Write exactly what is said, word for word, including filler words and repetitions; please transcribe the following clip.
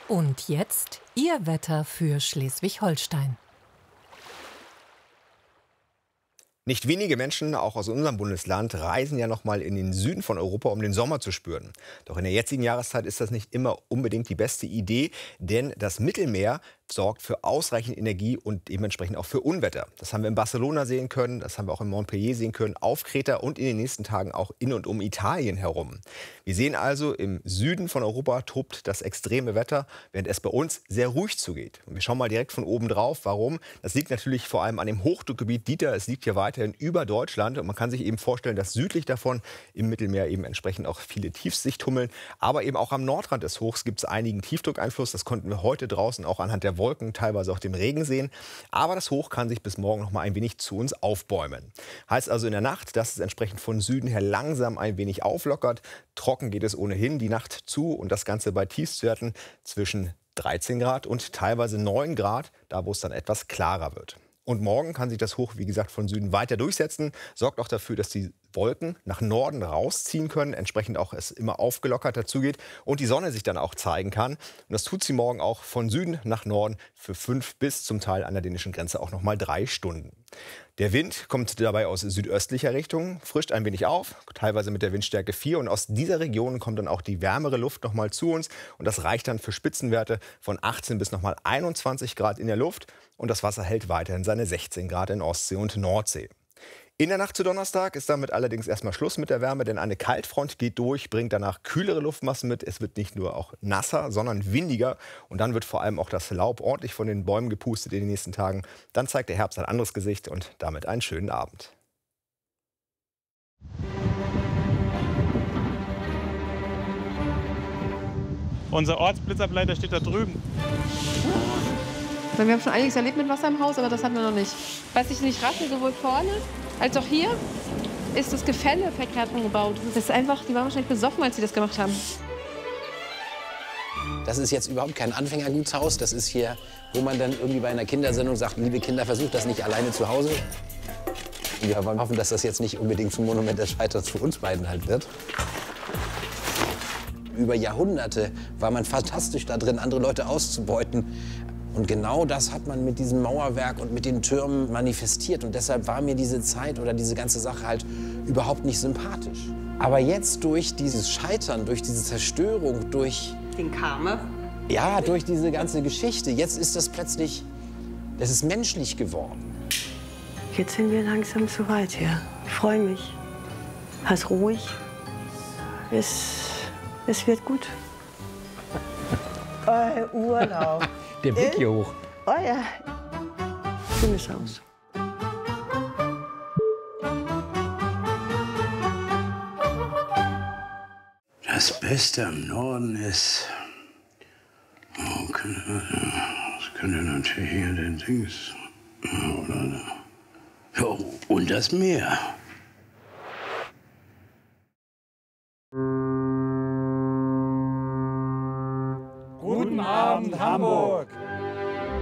Und jetzt Ihr Wetter für Schleswig-Holstein. Nicht wenige Menschen, auch aus unserem Bundesland, reisen ja noch mal in den Süden von Europa, um den Sommer zu spüren. Doch in der jetzigen Jahreszeit ist das nicht immer unbedingt die beste Idee, denn das Mittelmeer sorgt für ausreichend Energie und dementsprechend auch für Unwetter. Das haben wir in Barcelona sehen können, das haben wir auch in Montpellier sehen können, auf Kreta und in den nächsten Tagen auch in und um Italien herum. Wir sehen also, im Süden von Europa tobt das extreme Wetter, während es bei uns sehr ruhig zugeht. Und wir schauen mal direkt von oben drauf. Warum? Das liegt natürlich vor allem an dem Hochdruckgebiet Dieter. Es liegt hier weiterhin über Deutschland und man kann sich eben vorstellen, dass südlich davon im Mittelmeer eben entsprechend auch viele Tiefsicht tummeln. Aber eben auch am Nordrand des Hochs gibt es einigen Tiefdruckeinfluss. Das konnten wir heute draußen auch anhand der Wolken, teilweise auch dem Regen sehen. Aber das Hoch kann sich bis morgen noch mal ein wenig zu uns aufbäumen. Heißt also in der Nacht, dass es entsprechend von Süden her langsam ein wenig auflockert. Trocken geht es ohnehin die Nacht zu und das Ganze bei Tiefstwerten zwischen dreizehn Grad und teilweise neun Grad, da wo es dann etwas klarer wird. Und morgen kann sich das Hoch, wie gesagt, von Süden weiter durchsetzen. Sorgt auch dafür, dass die Wolken nach Norden rausziehen können, entsprechend auch es immer aufgelockerter zugeht und die Sonne sich dann auch zeigen kann. Und das tut sie morgen auch von Süden nach Norden für fünf bis zum Teil an der dänischen Grenze auch noch mal drei Stunden. Der Wind kommt dabei aus südöstlicher Richtung, frischt ein wenig auf, teilweise mit der Windstärke vier. Und aus dieser Region kommt dann auch die wärmere Luft noch mal zu uns. Und das reicht dann für Spitzenwerte von achtzehn bis noch mal einundzwanzig Grad in der Luft. Und das Wasser hält weiterhin seine sechzehn Grad in Ostsee und Nordsee. In der Nacht zu Donnerstag ist damit allerdings erstmal Schluss mit der Wärme, denn eine Kaltfront geht durch, bringt danach kühlere Luftmassen mit. Es wird nicht nur auch nasser, sondern windiger. Und dann wird vor allem auch das Laub ordentlich von den Bäumen gepustet in den nächsten Tagen. Dann zeigt der Herbst ein anderes Gesicht und damit einen schönen Abend. Unser Ortsblitzableiter steht da drüben. Wir haben schon einiges erlebt mit Wasser im Haus, aber das hatten wir noch nicht. Was ich nicht raffe, sowohl vorne als auch hier, ist das Gefälle verkehrt umgebaut. Das ist einfach, die waren wahrscheinlich besoffen, als sie das gemacht haben. Das ist jetzt überhaupt kein Anfängergutshaus. Das ist hier, wo man dann irgendwie bei einer Kindersendung sagt, liebe Kinder, versucht das nicht alleine zu Hause. Und wir wollen hoffen, dass das jetzt nicht unbedingt zum Monument des Scheiterns für uns beiden halt wird. Über Jahrhunderte war man fantastisch da drin, andere Leute auszubeuten. Und genau das hat man mit diesem Mauerwerk und mit den Türmen manifestiert. Und deshalb war mir diese Zeit oder diese ganze Sache halt überhaupt nicht sympathisch. Aber jetzt durch dieses Scheitern, durch diese Zerstörung, durch den Karma? Ja, durch diese ganze Geschichte, jetzt ist das plötzlich, das ist menschlich geworden. Jetzt sind wir langsam zu weit hier. Ich freue mich. Es ist ruhig. Es, es wird gut. Äh, Urlaub. Der Blick hier hoch. Oh ja. Schönes Haus. Das Beste am Norden ist, oh, das könnte natürlich hier den Dings, oder, ja, und das Meer. Guten Abend, Hamburg!